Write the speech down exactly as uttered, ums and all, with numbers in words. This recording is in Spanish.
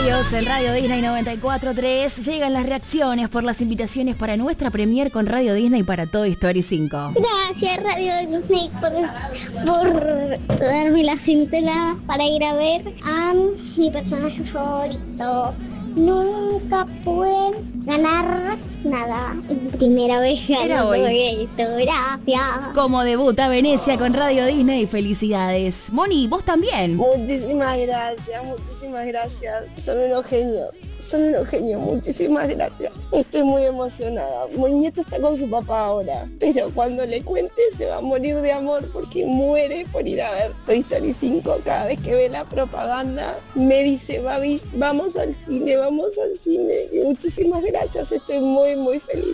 comentarios en Radio Disney noventa y cuatro punto tres. Llegan las reacciones por las invitaciones para nuestra premier con Radio Disney para Toy Story cinco. Gracias Radio Disney por, por darme las entradas para ir a ver a mi personaje favorito. Nunca pueden ganar nada. En primera vez ganando esto. Gracias. Como debuta Venecia con Radio Disney, felicidades. Moni, vos también. Muchísimas gracias, muchísimas gracias. Son unos genios. Son unos genios, muchísimas gracias. Estoy muy emocionada. Mi nieto está con su papá ahora, pero cuando le cuente se va a morir de amor porque muere por ir a ver Toy Story cinco. Cada vez que ve la propaganda me dice, Babi, vamos al cine, vamos al cine. Y muchísimas gracias, estoy muy muy feliz.